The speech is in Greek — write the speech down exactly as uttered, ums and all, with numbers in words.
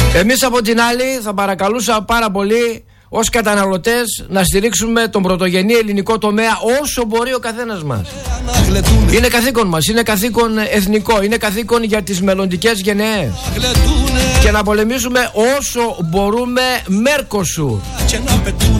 Εμείς από την άλλη θα παρακαλούσα πάρα πολύ ως καταναλωτές να στηρίξουμε τον πρωτογενή ελληνικό τομέα όσο μπορεί ο καθένας μας. Είναι καθήκον μας, είναι καθήκον εθνικό, είναι καθήκον για τις μελλοντικές γενναίες. Και να πολεμήσουμε όσο μπορούμε Μέρκοσουρ.